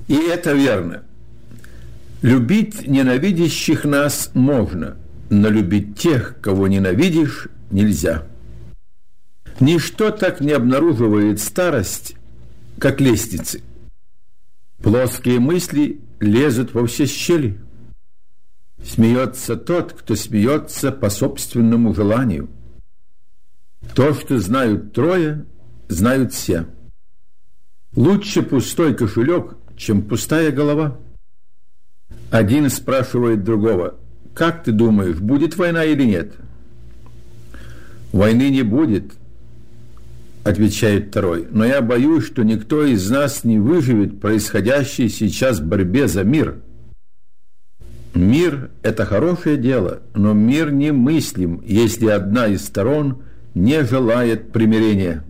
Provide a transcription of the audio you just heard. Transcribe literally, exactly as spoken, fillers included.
И это верно. Любить ненавидящих нас можно, но любить тех, кого ненавидишь, нельзя. Ничто так не обнаруживает старость, как лестницы. Плоские мысли лезут во все щели. Смеется тот, кто смеется по собственному желанию. То, что знают трое, знают все. Лучше пустой кошелек, чем пустая голова. Один спрашивает другого: как ты думаешь, будет война или нет? Войны не будет, отвечает второй, но я боюсь, что никто из нас не выживет в происходящей сейчас борьбе за мир. Мир – это хорошее дело, но мир немыслим, если одна из сторон не желает примирения.